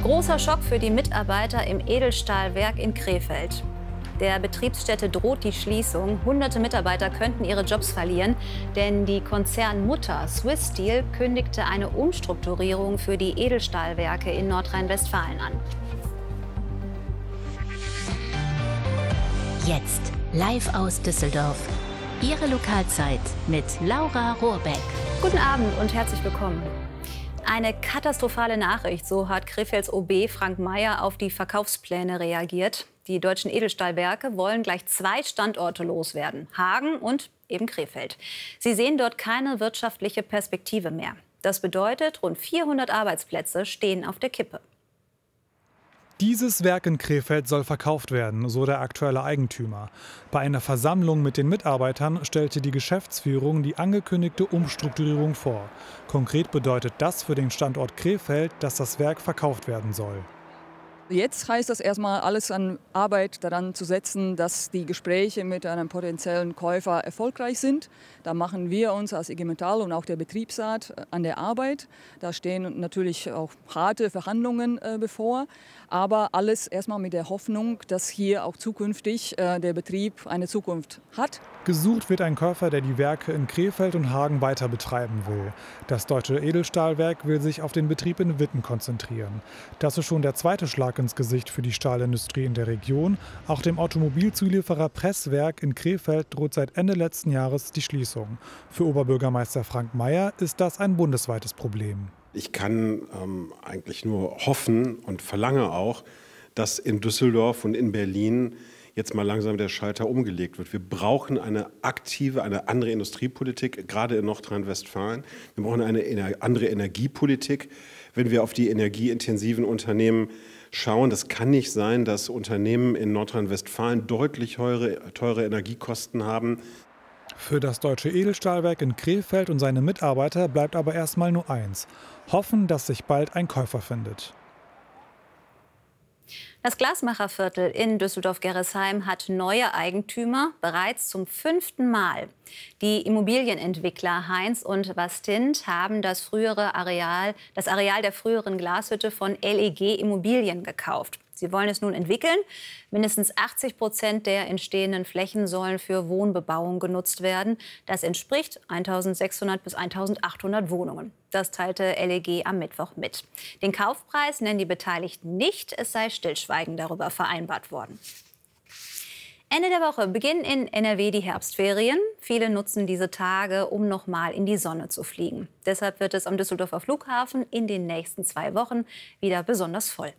Großer Schock für die Mitarbeiter im Edelstahlwerk in Krefeld. Der Betriebsstätte droht die Schließung. Hunderte Mitarbeiter könnten ihre Jobs verlieren, denn die Konzernmutter Swiss Steel kündigte eine Umstrukturierung für die Edelstahlwerke in Nordrhein-Westfalen an. Jetzt live aus Düsseldorf. Ihre Lokalzeit mit Laura Rohrbeck. Guten Abend und herzlich willkommen. Eine katastrophale Nachricht, so hat Krefelds OB Frank Mayer auf die Verkaufspläne reagiert. Die deutschen Edelstahlwerke wollen gleich 2 Standorte loswerden, Hagen und eben Krefeld. Sie sehen dort keine wirtschaftliche Perspektive mehr. Das bedeutet, rund 400 Arbeitsplätze stehen auf der Kippe. Dieses Werk in Krefeld soll verkauft werden, so der aktuelle Eigentümer. Bei einer Versammlung mit den Mitarbeitern stellte die Geschäftsführung die angekündigte Umstrukturierung vor. Konkret bedeutet das für den Standort Krefeld, dass das Werk verkauft werden soll. Jetzt heißt das erstmal, alles an Arbeit daran zu setzen, dass die Gespräche mit einem potenziellen Käufer erfolgreich sind. Da machen wir uns als IG Metall und auch der Betriebsrat an der Arbeit. Da stehen natürlich auch harte Verhandlungen bevor. Aber alles erstmal mit der Hoffnung, dass hier auch zukünftig der Betrieb eine Zukunft hat. Gesucht wird ein Käufer, der die Werke in Krefeld und Hagen weiter betreiben will. Das deutsche Edelstahlwerk will sich auf den Betrieb in Witten konzentrieren. Das ist schon der zweite Schlag ins Gesicht für die Stahlindustrie in der Region. Auch dem Automobilzulieferer Presswerk in Krefeld droht seit Ende letzten Jahres die Schließung. Für Oberbürgermeister Frank Mayer ist das ein bundesweites Problem. Ich kann eigentlich nur hoffen und verlange auch, dass in Düsseldorf und in Berlin jetzt mal langsam der Schalter umgelegt wird. Wir brauchen eine aktive, eine andere Industriepolitik, gerade in Nordrhein-Westfalen. Wir brauchen eine andere Energiepolitik. Wenn wir auf die energieintensiven Unternehmen schauen, das kann nicht sein, dass Unternehmen in Nordrhein-Westfalen deutlich teure Energiekosten haben. Für das deutsche Edelstahlwerk in Krefeld und seine Mitarbeiter bleibt aber erstmal nur eins: hoffen, dass sich bald ein Käufer findet. Das Glasmacherviertel in Düsseldorf-Gerresheim hat neue Eigentümer, bereits zum 5. Mal. Die Immobilienentwickler Heinz und Wastint haben das Areal der früheren Glashütte von LEG Immobilien gekauft. Sie wollen es nun entwickeln. Mindestens 80% der entstehenden Flächen sollen für Wohnbebauung genutzt werden. Das entspricht 1.600 bis 1.800 Wohnungen. Das teilte LEG am Mittwoch mit. Den Kaufpreis nennen die Beteiligten nicht. Es sei stillschweigend darüber vereinbart worden. Ende der Woche beginnen in NRW die Herbstferien. Viele nutzen diese Tage, um noch mal in die Sonne zu fliegen. Deshalb wird es am Düsseldorfer Flughafen in den nächsten 2 Wochen wieder besonders voll.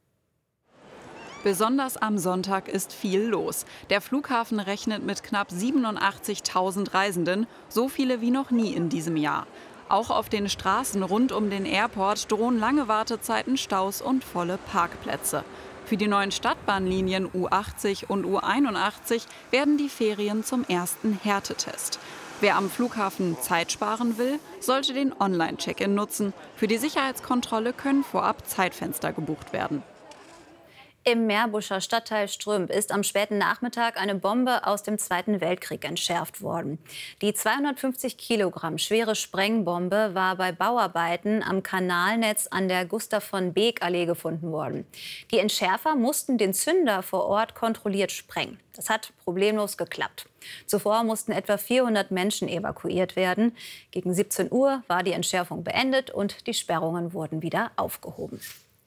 Besonders am Sonntag ist viel los. Der Flughafen rechnet mit knapp 87.000 Reisenden, so viele wie noch nie in diesem Jahr. Auch auf den Straßen rund um den Airport drohen lange Wartezeiten, Staus und volle Parkplätze. Für die neuen Stadtbahnlinien U80 und U81 werden die Ferien zum ersten Härtetest. Wer am Flughafen Zeit sparen will, sollte den Online-Check-in nutzen. Für die Sicherheitskontrolle können vorab Zeitfenster gebucht werden. Im Meerbuscher Stadtteil Strümp ist am späten Nachmittag eine Bombe aus dem Zweiten Weltkrieg entschärft worden. Die 250 Kilogramm schwere Sprengbombe war bei Bauarbeiten am Kanalnetz an der Gustav-von-Beek-Allee gefunden worden. Die Entschärfer mussten den Zünder vor Ort kontrolliert sprengen. Das hat problemlos geklappt. Zuvor mussten etwa 400 Menschen evakuiert werden. Gegen 17 Uhr war die Entschärfung beendet und die Sperrungen wurden wieder aufgehoben.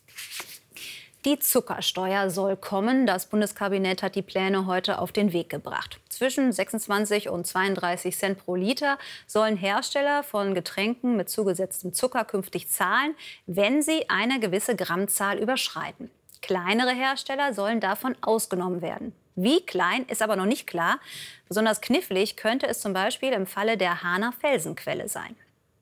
Die Zuckersteuer soll kommen. Das Bundeskabinett hat die Pläne heute auf den Weg gebracht. Zwischen 26 und 32 Cent pro Liter sollen Hersteller von Getränken mit zugesetztem Zucker künftig zahlen, wenn sie eine gewisse Grammzahl überschreiten. Kleinere Hersteller sollen davon ausgenommen werden. Wie klein, ist aber noch nicht klar. Besonders knifflig könnte es zum Beispiel im Falle der Hahner Felsenquelle sein.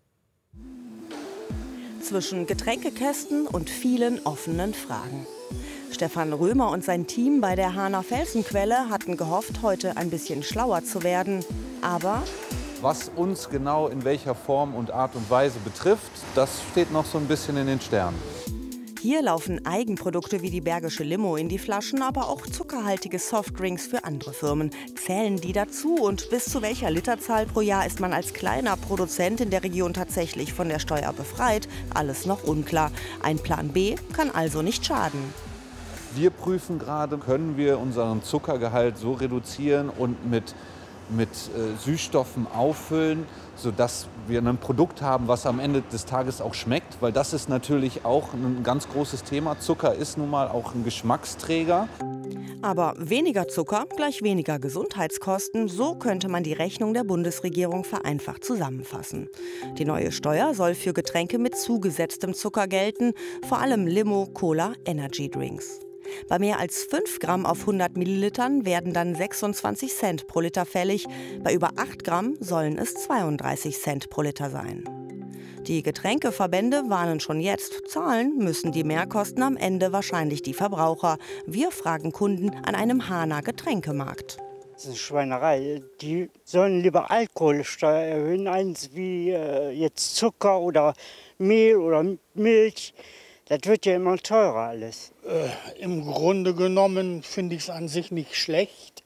Zwischen Getränkekästen und vielen offenen Fragen. Stefan Römer und sein Team bei der Hahner Felsenquelle hatten gehofft, heute ein bisschen schlauer zu werden. Aber was uns genau in welcher Form und Art und Weise betrifft, das steht noch so ein bisschen in den Sternen. Hier laufen Eigenprodukte wie die Bergische Limo in die Flaschen, aber auch zuckerhaltige Softdrinks für andere Firmen. Zählen die dazu und bis zu welcher Literzahl pro Jahr ist man als kleiner Produzent in der Region tatsächlich von der Steuer befreit? Alles noch unklar. Ein Plan B kann also nicht schaden. Wir prüfen gerade, können wir unseren Zuckergehalt so reduzieren und mit Süßstoffen auffüllen, sodass wir ein Produkt haben, was am Ende des Tages auch schmeckt. Weil das ist natürlich auch ein ganz großes Thema. Zucker ist nun mal auch ein Geschmacksträger. Aber weniger Zucker gleich weniger Gesundheitskosten, so könnte man die Rechnung der Bundesregierung vereinfacht zusammenfassen. Die neue Steuer soll für Getränke mit zugesetztem Zucker gelten, vor allem Limo, Cola, Energydrinks. Bei mehr als 5 Gramm auf 100 Millilitern werden dann 26 Cent pro Liter fällig. Bei über 8 Gramm sollen es 32 Cent pro Liter sein. Die Getränkeverbände warnen schon jetzt, zahlen müssen die Mehrkosten am Ende wahrscheinlich die Verbraucher. Wir fragen Kunden an einem Hahner Getränkemarkt. Das ist eine Schweinerei. Die sollen lieber Alkoholsteuer erhöhen, eins wie jetzt Zucker oder Mehl oder Milch. Das wird ja immer teurer alles. Im Grunde genommen finde ich es an sich nicht schlecht.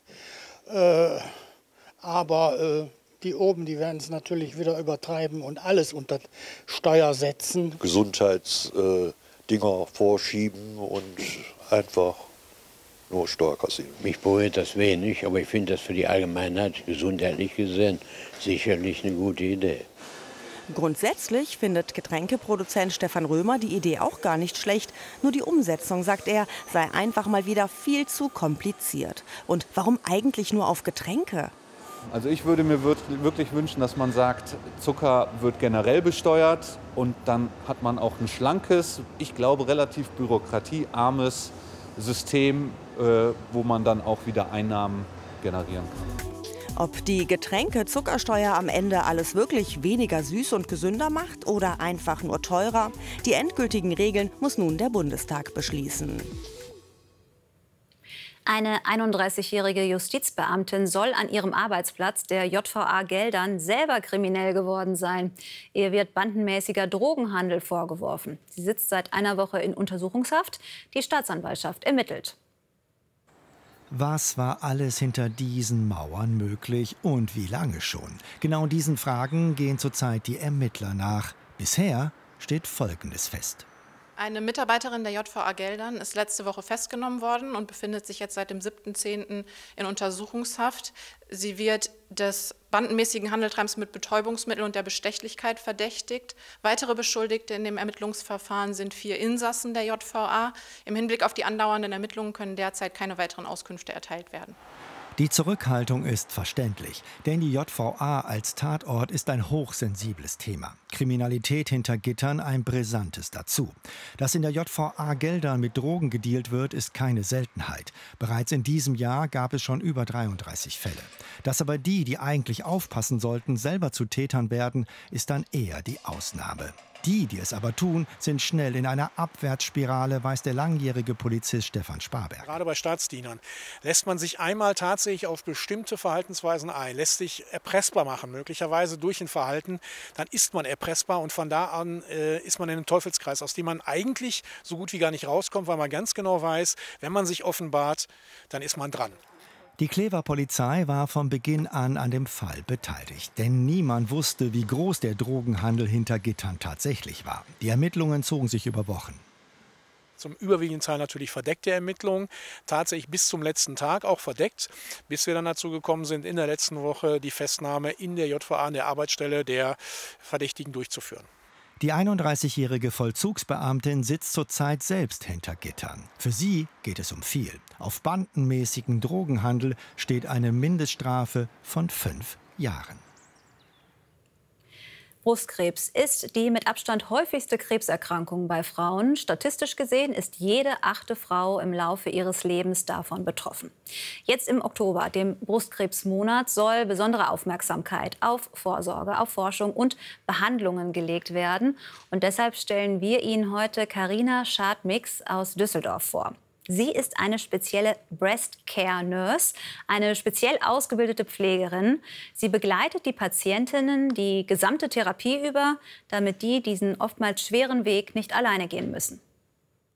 Aber die oben, die werden es natürlich wieder übertreiben und alles unter Steuer setzen. Gesundheitsdinger vorschieben und einfach nur Steuer kassieren. Mich berührt das wenig, aber ich finde das für die Allgemeinheit gesundheitlich gesehen sicherlich eine gute Idee. Grundsätzlich findet Getränkeproduzent Stefan Römer die Idee auch gar nicht schlecht. Nur die Umsetzung, sagt er, sei einfach mal wieder viel zu kompliziert. Und warum eigentlich nur auf Getränke? Also ich würde mir wirklich wünschen, dass man sagt, Zucker wird generell besteuert und dann hat man auch ein schlankes, ich glaube relativ bürokratiearmes System, wo man dann auch wieder Einnahmen generieren kann. Ob die Getränke-Zuckersteuer am Ende alles wirklich weniger süß und gesünder macht oder einfach nur teurer? Die endgültigen Regeln muss nun der Bundestag beschließen. Eine 31-jährige Justizbeamtin soll an ihrem Arbeitsplatz der JVA Geldern selber kriminell geworden sein. Ihr wird bandenmäßiger Drogenhandel vorgeworfen. Sie sitzt seit einer Woche in Untersuchungshaft. Die Staatsanwaltschaft ermittelt. Was war alles hinter diesen Mauern möglich und wie lange schon? Genau diesen Fragen gehen zurzeit die Ermittler nach. Bisher steht Folgendes fest. Eine Mitarbeiterin der JVA Geldern ist letzte Woche festgenommen worden und befindet sich jetzt seit dem 7.10. in Untersuchungshaft. Sie wird des bandenmäßigen Handeltreibens mit Betäubungsmitteln und der Bestechlichkeit verdächtigt. Weitere Beschuldigte in dem Ermittlungsverfahren sind 4 Insassen der JVA. Im Hinblick auf die andauernden Ermittlungen können derzeit keine weiteren Auskünfte erteilt werden. Die Zurückhaltung ist verständlich, denn die JVA als Tatort ist ein hochsensibles Thema. Kriminalität hinter Gittern ein brisantes dazu. Dass in der JVA Geldern mit Drogen gedealt wird, ist keine Seltenheit. Bereits in diesem Jahr gab es schon über 33 Fälle. Dass aber die eigentlich aufpassen sollten, selber zu Tätern werden, ist dann eher die Ausnahme. Die es aber tun, sind schnell in einer Abwärtsspirale, weiß der langjährige Polizist Stefan Sparberg. Gerade bei Staatsdienern lässt man sich einmal tatsächlich auf bestimmte Verhaltensweisen ein, lässt sich erpressbar machen, möglicherweise durch ein Verhalten, dann ist man erpressbar und von da an ist man in einem Teufelskreis, aus dem man eigentlich so gut wie gar nicht rauskommt, weil man ganz genau weiß, wenn man sich offenbart, dann ist man dran. Die Clever Polizei war von Beginn an dem Fall beteiligt. Denn niemand wusste, wie groß der Drogenhandel hinter Gittern tatsächlich war. Die Ermittlungen zogen sich über Wochen. Zum überwiegenden Teil natürlich verdeckte Ermittlungen, tatsächlich bis zum letzten Tag auch verdeckt, bis wir dann dazu gekommen sind, in der letzten Woche die Festnahme in der JVA, an der Arbeitsstelle der Verdächtigen durchzuführen. Die 31-jährige Vollzugsbeamtin sitzt zurzeit selbst hinter Gittern. Für sie geht es um viel. Auf bandenmäßigen Drogenhandel steht eine Mindeststrafe von 5 Jahren. Brustkrebs ist die mit Abstand häufigste Krebserkrankung bei Frauen. Statistisch gesehen ist jede 8. Frau im Laufe ihres Lebens davon betroffen. Jetzt im Oktober, dem Brustkrebsmonat, soll besondere Aufmerksamkeit auf Vorsorge, auf Forschung und Behandlungen gelegt werden. Und deshalb stellen wir Ihnen heute Carina Schad-Mix aus Düsseldorf vor. Sie ist eine spezielle Breast Care Nurse, eine speziell ausgebildete Pflegerin. Sie begleitet die Patientinnen die gesamte Therapie über, damit die diesen oftmals schweren Weg nicht alleine gehen müssen.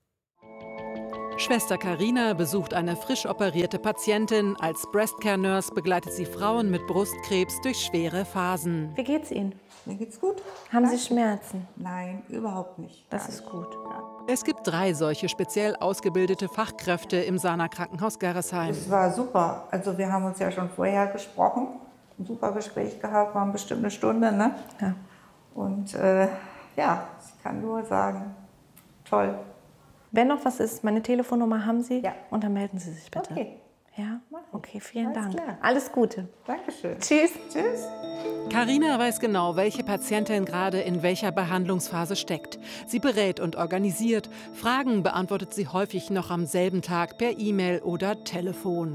Schwester Carina besucht eine frisch operierte Patientin. Als Breastcare Nurse begleitet sie Frauen mit Brustkrebs durch schwere Phasen. Wie geht's Ihnen? Mir geht's gut. Haben Sie Schmerzen? Nein, überhaupt nicht. Das ist gut. Es gibt 3 solche speziell ausgebildete Fachkräfte im Sana Krankenhaus Gerresheim. Es war super. Also wir haben uns ja schon vorher gesprochen. Ein super Gespräch gehabt, waren bestimmt eine Stunde, ne? Ja. Und ja, ich kann nur sagen, toll. Wenn noch was ist, meine Telefonnummer haben Sie? Ja. Und dann melden Sie sich bitte. Okay. Ja? Okay, vielen Alles Dank. klar. Alles Gute. Dankeschön. Tschüss. Tschüss. Carina weiß genau, welche Patientin gerade in welcher Behandlungsphase steckt. Sie berät und organisiert. Fragen beantwortet sie häufig noch am selben Tag per E-Mail oder Telefon.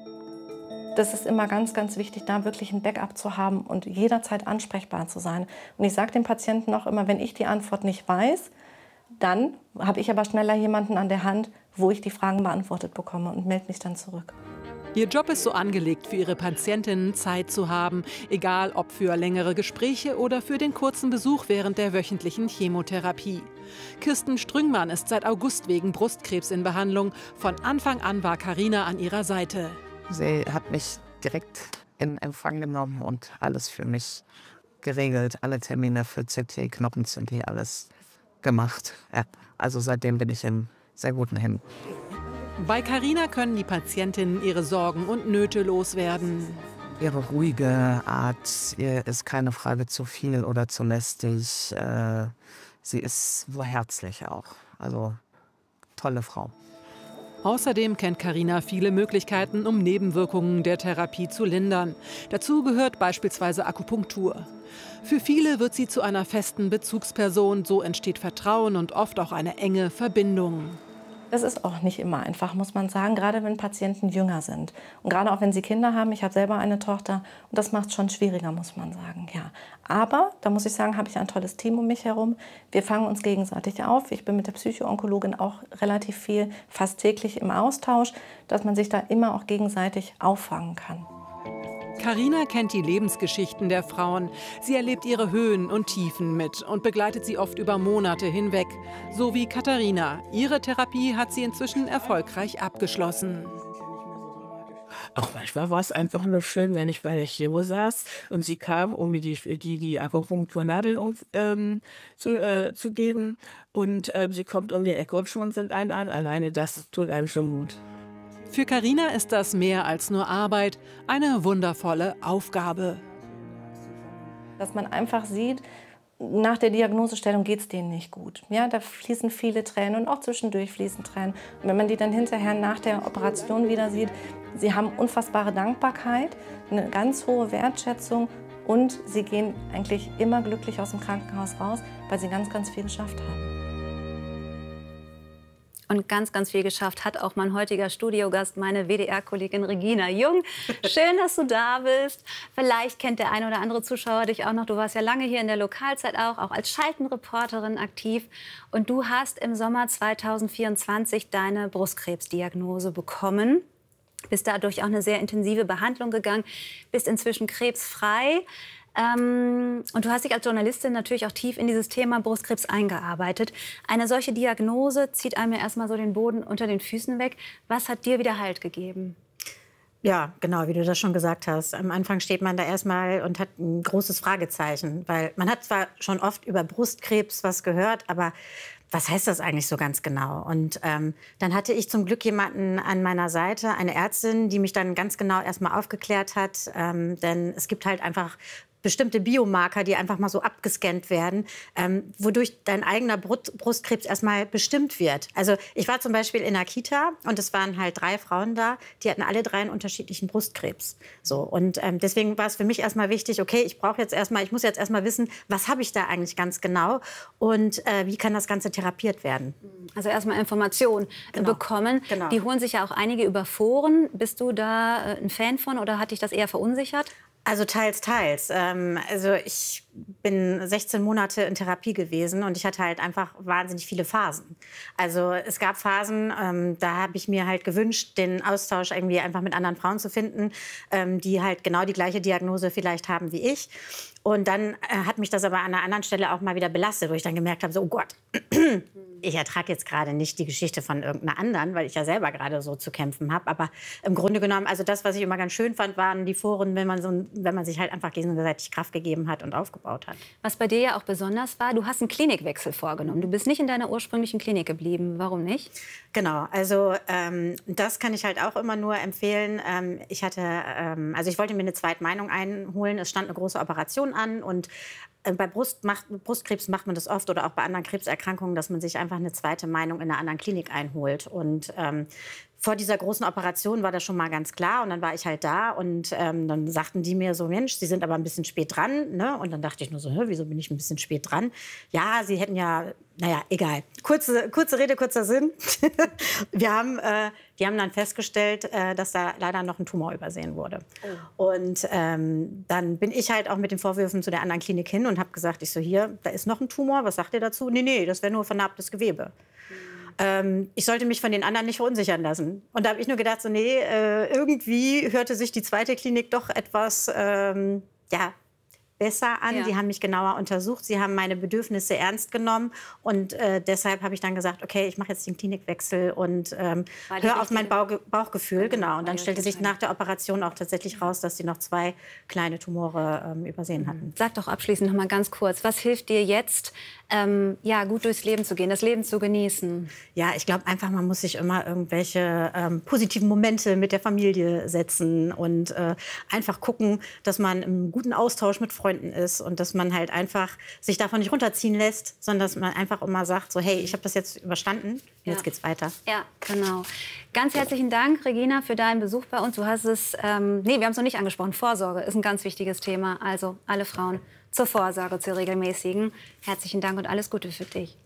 Das ist immer ganz, ganz wichtig, da wirklich ein Backup zu haben und jederzeit ansprechbar zu sein. Und ich sage den Patienten auch immer, wenn ich die Antwort nicht weiß, dann habe ich aber schneller jemanden an der Hand, wo ich die Fragen beantwortet bekomme und melde mich dann zurück. Ihr Job ist so angelegt, für ihre Patientinnen Zeit zu haben, egal ob für längere Gespräche oder für den kurzen Besuch während der wöchentlichen Chemotherapie. Kirsten Strüngmann ist seit August wegen Brustkrebs in Behandlung. Von Anfang an war Carina an ihrer Seite. Sie hat mich direkt in Empfang genommen und alles für mich geregelt. Alle Termine für CT, Knochen-CT, alles gemacht. Ja, also seitdem bin ich in sehr guten Händen. Bei Carina können die Patientinnen ihre Sorgen und Nöte loswerden. Ihre ruhige Art, ihr ist keine Frage zu viel oder zu lästig. Sie ist so herzlich auch. Also tolle Frau. Außerdem kennt Carina viele Möglichkeiten, um Nebenwirkungen der Therapie zu lindern. Dazu gehört beispielsweise Akupunktur. Für viele wird sie zu einer festen Bezugsperson. So entsteht Vertrauen und oft auch eine enge Verbindung. Das ist auch nicht immer einfach, muss man sagen, gerade wenn Patienten jünger sind. Und gerade auch wenn sie Kinder haben. Ich habe selber eine Tochter und das macht es schon schwieriger, muss man sagen. Ja. Aber, da muss ich sagen, habe ich ein tolles Team um mich herum. Wir fangen uns gegenseitig auf. Ich bin mit der Psycho-Onkologin auch relativ viel, fast täglich im Austausch, dass man sich da immer auch gegenseitig auffangen kann. Carina kennt die Lebensgeschichten der Frauen. Sie erlebt ihre Höhen und Tiefen mit und begleitet sie oft über Monate hinweg. So wie Katharina. Ihre Therapie hat sie inzwischen erfolgreich abgeschlossen. Auch manchmal war es einfach nur schön, wenn ich bei der Chemo saß und sie kam, um mir die Akupunkturnadel zu geben. Und sie kommt um die Ecke und schmunzelt einen an. Alleine das tut einem schon gut. Für Carina ist das mehr als nur Arbeit, eine wundervolle Aufgabe. Dass man einfach sieht, nach der Diagnosestellung geht es denen nicht gut. Ja, da fließen viele Tränen und auch zwischendurch fließen Tränen. Und wenn man die dann hinterher nach der Operation wieder sieht, sie haben unfassbare Dankbarkeit, eine ganz hohe Wertschätzung und sie gehen eigentlich immer glücklich aus dem Krankenhaus raus, weil sie ganz, ganz viel geschafft haben. Und ganz, ganz viel geschafft hat auch mein heutiger Studiogast, meine WDR-Kollegin Regina Jung. Schön, dass du da bist. Vielleicht kennt der eine oder andere Zuschauer dich auch noch. Du warst ja lange hier in der Lokalzeit auch als Schaltenreporterin aktiv. Und du hast im Sommer 2024 deine Brustkrebsdiagnose bekommen. Bist dadurch auch eine sehr intensive Behandlung gegangen. Bist inzwischen krebsfrei. Und du hast dich als Journalistin natürlich auch tief in dieses Thema Brustkrebs eingearbeitet. Eine solche Diagnose zieht einem ja erstmal so den Boden unter den Füßen weg. Was hat dir wieder Halt gegeben? Ja, genau, wie du das schon gesagt hast. Am Anfang steht man da erstmal und hat ein großes Fragezeichen. Weil man hat zwar schon oft über Brustkrebs was gehört, aber was heißt das eigentlich so ganz genau? Und dann hatte ich zum Glück jemanden an meiner Seite, eine Ärztin, die mich dann ganz genau erstmal aufgeklärt hat. Denn es gibt halt einfach bestimmte Biomarker, die einfach mal so abgescannt werden, wodurch dein eigener Brustkrebs erstmal bestimmt wird. Also ich war zum Beispiel in einer Kita und es waren halt 3 Frauen da, die hatten alle 3 einen unterschiedlichen Brustkrebs. So, und deswegen war es für mich erstmal wichtig, okay, ich muss jetzt erstmal wissen, was habe ich da eigentlich ganz genau und wie kann das Ganze therapiert werden. Also erstmal Informationen bekommen. Genau. Die holen sich ja auch einige über Foren. Bist du da ein Fan von oder hat dich das eher verunsichert? Also teils, teils. Also ich bin 16 Monate in Therapie gewesen und ich hatte halt einfach wahnsinnig viele Phasen. Also es gab Phasen, da habe ich mir halt gewünscht, den Austausch irgendwie einfach mit anderen Frauen zu finden, die halt genau die gleiche Diagnose vielleicht haben wie ich. Und dann hat mich das aber an einer anderen Stelle auch mal wieder belastet, wo ich dann gemerkt habe, so, oh Gott, ich ertrage jetzt gerade nicht die Geschichte von irgendeiner anderen, weil ich ja selber gerade so zu kämpfen habe. Aber im Grunde genommen, also das, was ich immer ganz schön fand, waren die Foren, wenn man sich halt einfach gegenseitig Kraft gegeben hat und aufgebaut hat. Was bei dir ja auch besonders war, du hast einen Klinikwechsel vorgenommen. Du bist nicht in deiner ursprünglichen Klinik geblieben. Warum nicht? Genau, also das kann ich halt auch immer nur empfehlen. Ich wollte mir eine Zweitmeinung einholen. Es stand eine große Operation an und bei Brustkrebs macht man das oft oder auch bei anderen Krebserkrankungen, dass man sich einfach eine zweite Meinung in einer anderen Klinik einholt. Und vor dieser großen Operation war das schon mal ganz klar. Und dann war ich halt da und dann sagten die mir so, Mensch, Sie sind aber ein bisschen spät dran. Ne? Und dann dachte ich nur so, wieso bin ich ein bisschen spät dran? Ja, Sie hätten ja, naja, egal. Kurze Rede, kurzer Sinn. Die haben dann festgestellt, dass da leider noch ein Tumor übersehen wurde. Oh. Und dann bin ich halt auch mit den Vorwürfen zu der anderen Klinik hin und habe gesagt, hier, da ist noch ein Tumor, was sagt ihr dazu? Nee, das wäre nur vernarbtes Gewebe. Ich sollte mich von den anderen nicht verunsichern lassen. Und da habe ich nur gedacht, irgendwie hörte sich die zweite Klinik doch etwas besser an. Ja. Die haben mich genauer untersucht. Sie haben meine Bedürfnisse ernst genommen. Und deshalb habe ich dann gesagt, okay, ich mache jetzt den Klinikwechsel und höre auf mein Bauchgefühl. Genau. Und dann stellte sich nach der Operation auch tatsächlich raus, dass sie noch 2 kleine Tumore übersehen hatten. Sag doch abschließend noch mal ganz kurz, was hilft dir jetzt, gut durchs Leben zu gehen, das Leben zu genießen? Ja, ich glaube einfach, man muss sich immer irgendwelche positiven Momente mit der Familie setzen und einfach gucken, dass man im guten Austausch mit Freunden ist und dass man halt einfach sich davon nicht runterziehen lässt, sondern dass man einfach immer sagt, so hey, ich habe das jetzt überstanden, jetzt geht's weiter. Ja, genau. Ganz herzlichen Dank, Regina, für deinen Besuch bei uns. Du hast es, wir haben es noch nicht angesprochen, Vorsorge ist ein ganz wichtiges Thema. Also alle Frauen zur Vorsorge, zur regelmäßigen. Herzlichen Dank und alles Gute für dich.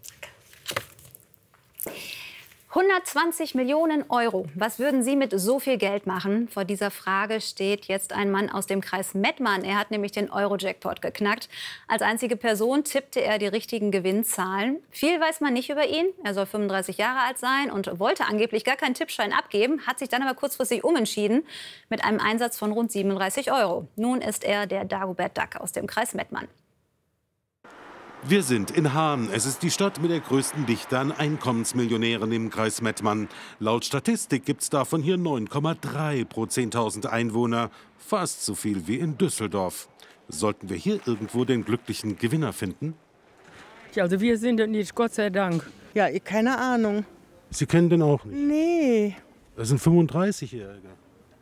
120 Millionen Euro. Was würden Sie mit so viel Geld machen? Vor dieser Frage steht jetzt ein Mann aus dem Kreis Mettmann. Er hat nämlich den Euro-Jackpot geknackt. Als einzige Person tippte er die richtigen Gewinnzahlen. Viel weiß man nicht über ihn. Er soll 35 Jahre alt sein und wollte angeblich gar keinen Tippschein abgeben, hat sich dann aber kurzfristig umentschieden mit einem Einsatz von rund 37 Euro. Nun ist er der Dagobert Duck aus dem Kreis Mettmann. Wir sind in Haan. Es ist die Stadt mit der größten Dichte an Einkommensmillionären im Kreis Mettmann. Laut Statistik gibt es davon hier 9,3 pro 10.000 Einwohner. Fast so viel wie in Düsseldorf. Sollten wir hier irgendwo den glücklichen Gewinner finden? Also wir sind es nicht, Gott sei Dank. Ja, keine Ahnung. Sie kennen den auch nicht? Nee. Das sind 35-Jährige.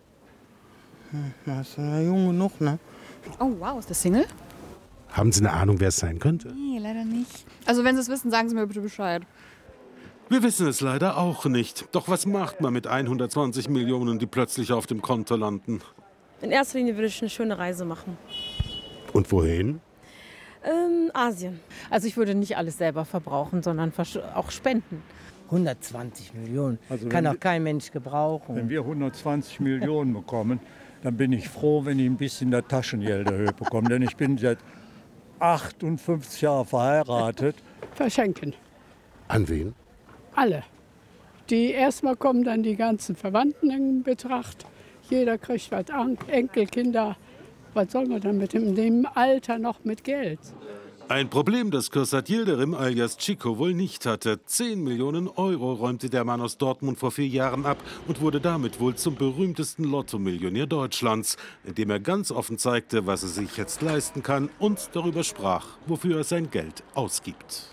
Das ist ja jung genug, ne? Oh wow, ist das Single? Haben Sie eine Ahnung, wer es sein könnte? Nee, leider nicht. Also wenn Sie es wissen, sagen Sie mir bitte Bescheid. Wir wissen es leider auch nicht. Doch was macht man mit 120 Millionen, die plötzlich auf dem Konto landen? In erster Linie würde ich eine schöne Reise machen. Und wohin? Asien. Also ich würde nicht alles selber verbrauchen, sondern auch spenden. 120 Millionen, also kann auch kein Mensch gebrauchen. Wenn wir 120 Millionen bekommen, dann bin ich froh, wenn ich ein bisschen der Taschengeld erhöht bekomme. Denn ich bin seit 58 Jahren verheiratet. Verschenken. An wen? Alle. Die erstmal kommen dann die ganzen Verwandten in Betracht. Jeder kriegt was an, Enkelkinder. Was soll man dann mit dem Alter noch mit Geld? Ein Problem, das Kürsat Yildirim alias Chico wohl nicht hatte. 10 Millionen Euro räumte der Mann aus Dortmund vor 4 Jahren ab und wurde damit wohl zum berühmtesten Lotto-Millionär Deutschlands, indem er ganz offen zeigte, was er sich jetzt leisten kann und darüber sprach, wofür er sein Geld ausgibt.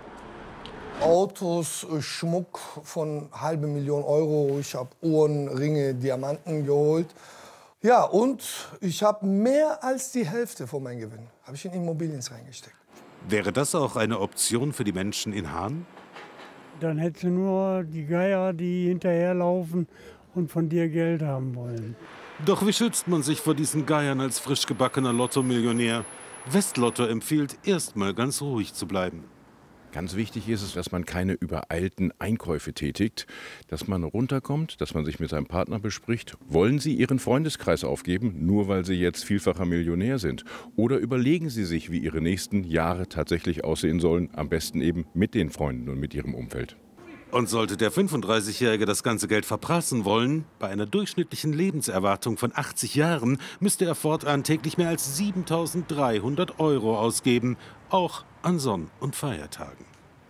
Autos, Schmuck von 500.000 Euro. Ich habe Uhren, Ringe, Diamanten geholt. Ja, und ich habe mehr als die Hälfte von meinem Gewinn habe ich in Immobilien reingesteckt. Wäre das auch eine Option für die Menschen in Haan? Dann hättest du nur die Geier, die hinterherlaufen und von dir Geld haben wollen. Doch wie schützt man sich vor diesen Geiern als frisch gebackener Lotto-Millionär? Westlotto empfiehlt, erstmal ganz ruhig zu bleiben. Ganz wichtig ist es, dass man keine übereilten Einkäufe tätigt, dass man runterkommt, dass man sich mit seinem Partner bespricht. Wollen Sie Ihren Freundeskreis aufgeben, nur weil Sie jetzt vielfacher Millionär sind? Oder überlegen Sie sich, wie Ihre nächsten Jahre tatsächlich aussehen sollen, am besten eben mit den Freunden und mit Ihrem Umfeld? Und sollte der 35-Jährige das ganze Geld verprassen wollen, bei einer durchschnittlichen Lebenserwartung von 80 Jahren, müsste er fortan täglich mehr als 7.300 € ausgeben, auch an Sonn- und Feiertagen.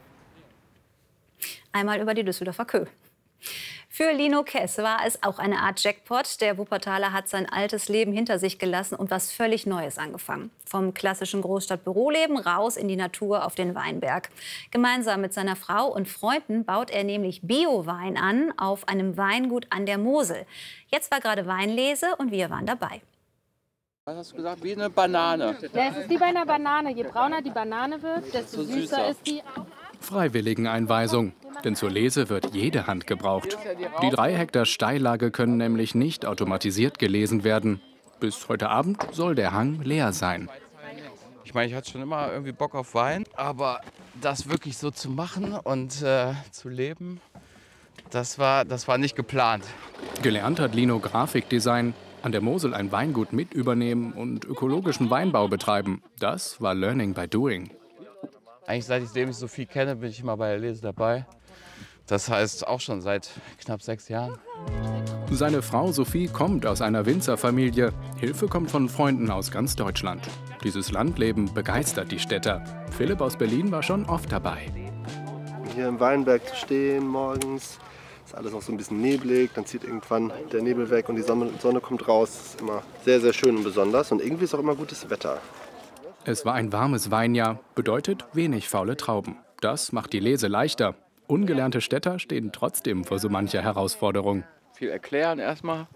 Einmal über die Düsseldorfer Köh. Für Lino Kess war es auch eine Art Jackpot. Der Wuppertaler hat sein altes Leben hinter sich gelassen und was völlig Neues angefangen. Vom klassischen Großstadt-Büroleben raus in die Natur auf den Weinberg. Gemeinsam mit seiner Frau und Freunden baut er nämlich Bio-Wein an auf einem Weingut an der Mosel. Jetzt war gerade Weinlese und wir waren dabei. Was hast du gesagt? Wie eine Banane. Ja, es ist wie bei einer Banane. Je brauner die Banane wird, desto süßer ist die. Freiwilligeneinweisung, denn zur Lese wird jede Hand gebraucht. Die 3 Hektar Steillage können nämlich nicht automatisiert gelesen werden. Bis heute Abend soll der Hang leer sein. Ich meine, ich hatte schon immer irgendwie Bock auf Wein, aber das wirklich so zu machen und zu leben, das war nicht geplant. Gelernt hat Lino Grafikdesign, an der Mosel ein Weingut mit übernehmen und ökologischen Weinbau betreiben. Das war Learning by Doing. Eigentlich seitdem ich so viel kenne, bin ich immer bei der Lese dabei. Das heißt auch schon seit knapp 6 Jahren. Seine Frau Sophie kommt aus einer Winzerfamilie. Hilfe kommt von Freunden aus ganz Deutschland. Dieses Landleben begeistert die Städter. Philipp aus Berlin war schon oft dabei. Hier im Weinberg zu stehen morgens, ist alles noch so ein bisschen neblig, dann zieht irgendwann der Nebel weg und die Sonne kommt raus. Das ist immer sehr, sehr schön und besonders und irgendwie ist auch immer gutes Wetter. Es war ein warmes Weinjahr, bedeutet wenig faule Trauben. Das macht die Lese leichter. Ungelernte Städter stehen trotzdem vor so mancher Herausforderung. Viel erklären erstmal.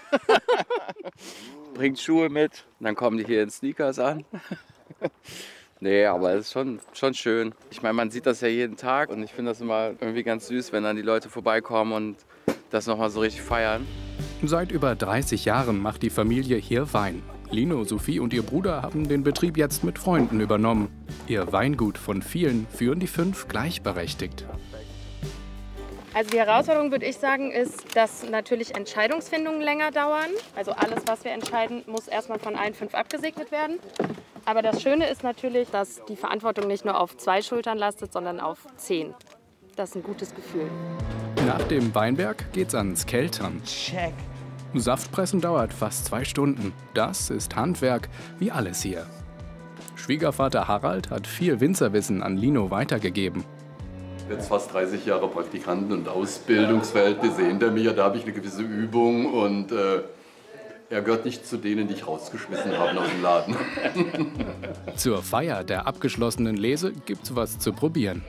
Bringt Schuhe mit, dann kommen die hier in Sneakers an. Nee, aber es ist schon schön. Ich meine, man sieht das ja jeden Tag und ich finde das immer irgendwie ganz süß, wenn dann die Leute vorbeikommen und das nochmal so richtig feiern. Seit über 30 Jahren macht die Familie hier Wein. Lino, Sophie und ihr Bruder haben den Betrieb jetzt mit Freunden übernommen. Ihr Weingut von vielen führen die 5 gleichberechtigt. Also die Herausforderung, würde ich sagen, ist, dass natürlich Entscheidungsfindungen länger dauern. Also alles, was wir entscheiden, muss erstmal von allen 5 abgesegnet werden. Aber das Schöne ist natürlich, dass die Verantwortung nicht nur auf 2 Schultern lastet, sondern auf 10. Das ist ein gutes Gefühl. Nach dem Weinberg geht's ans Keltern. Check. Saftpressen dauert fast 2 Stunden. Das ist Handwerk, wie alles hier. Schwiegervater Harald hat viel Winzerwissen an Lino weitergegeben. Jetzt fast 30 Jahre Praktikanten- und Ausbildungsverhältnisse hinter mir. Da habe ich eine gewisse Übung und er gehört nicht zu denen, die ich rausgeschmissen habe aus dem Laden. Zur Feier der abgeschlossenen Lese gibt's was zu probieren.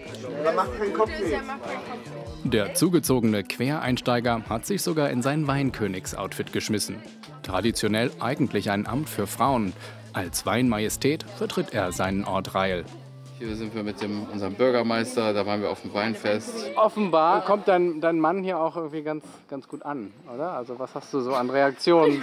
Der zugezogene Quereinsteiger hat sich sogar in sein Weinkönigs-Outfit geschmissen. Traditionell eigentlich ein Amt für Frauen. Als Weinmajestät vertritt er seinen Ort Reil. Hier sind wir mit unserem Bürgermeister, da waren wir auf dem Weinfest. Offenbar kommt dein Mann hier auch irgendwie ganz gut an, oder? Also was hast du so an Reaktionen?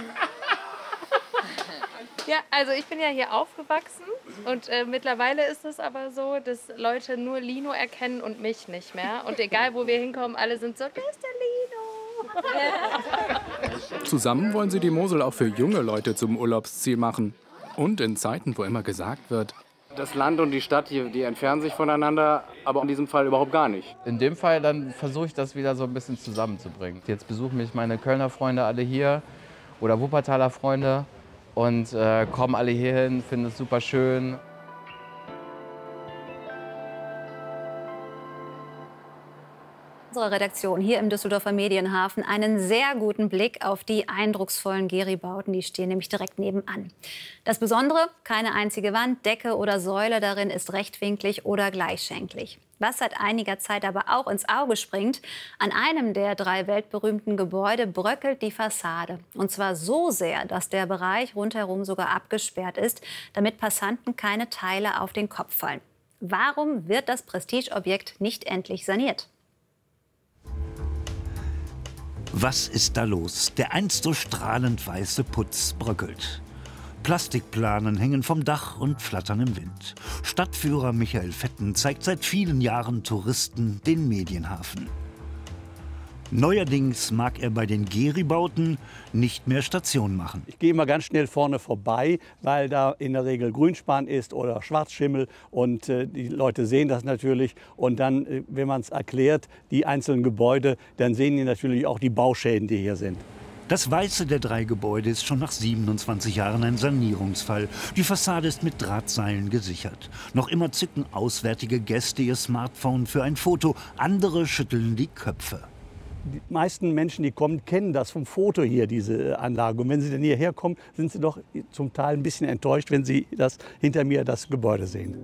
Ja, also ich bin ja hier aufgewachsen und mittlerweile ist es aber so, dass Leute nur Lino erkennen und mich nicht mehr. Und egal, wo wir hinkommen, alle sind so, wer ist der Lino? Zusammen wollen sie die Mosel auch für junge Leute zum Urlaubsziel machen. Und in Zeiten, wo immer gesagt wird, das Land und die Stadt, die entfernen sich voneinander, aber in diesem Fall überhaupt gar nicht. In dem Fall dann versuche ich das wieder so ein bisschen zusammenzubringen. Jetzt besuchen mich meine Kölner Freunde alle hier oder Wuppertaler Freunde und kommen alle hierhin, finden es super schön. Unsere Redaktion hier im Düsseldorfer Medienhafen einen sehr guten Blick auf die eindrucksvollen Geri-Bauten. Die stehen nämlich direkt nebenan. Das Besondere, keine einzige Wand, Decke oder Säule darin ist rechtwinklig oder gleichschenklig. Was seit einiger Zeit aber auch ins Auge springt, an einem der 3 weltberühmten Gebäude bröckelt die Fassade. Und zwar so sehr, dass der Bereich rundherum sogar abgesperrt ist, damit Passanten keine Teile auf den Kopf fallen. Warum wird das Prestigeobjekt nicht endlich saniert? Was ist da los? Der einst so strahlend weiße Putz bröckelt. Plastikplanen hängen vom Dach und flattern im Wind. Stadtführer Michael Fetten zeigt seit vielen Jahren Touristen den Medienhafen. Neuerdings mag er bei den Geri-Bauten nicht mehr Station machen. Ich gehe immer ganz schnell vorne vorbei, weil da in der Regel Grünspan ist oder Schwarzschimmel und die Leute sehen das natürlich. Und dann, wenn man es erklärt, die einzelnen Gebäude, dann sehen die natürlich auch die Bauschäden, die hier sind. Das Weiße der 3 Gebäude ist schon nach 27 Jahren ein Sanierungsfall. Die Fassade ist mit Drahtseilen gesichert. Noch immer zücken auswärtige Gäste ihr Smartphone für ein Foto. Andere schütteln die Köpfe. Die meisten Menschen, die kommen, kennen das vom Foto hier, diese Anlage. Und wenn sie dann hierher kommen, sind sie doch zum Teil ein bisschen enttäuscht, wenn sie hinter mir das Gebäude sehen.